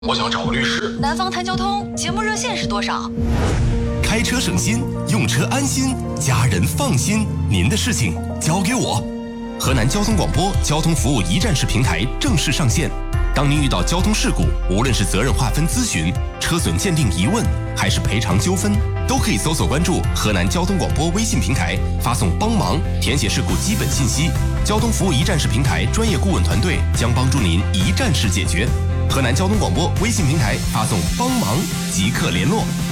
我想找个律师。 南方谈交通节目热线是多少？ 开车省心，用车安心，家人放心，您的事情交给我。河南交通广播交通服务一站式平台正式上线。当您遇到交通事故，无论是责任划分咨询、车损鉴定疑问，还是赔偿纠纷，都可以搜索关注河南交通广播微信平台，发送帮忙，填写事故基本信息，交通服务一站式平台专业顾问团队将帮助您一站式解决。河南交通广播微信平台发送帮忙即刻联络。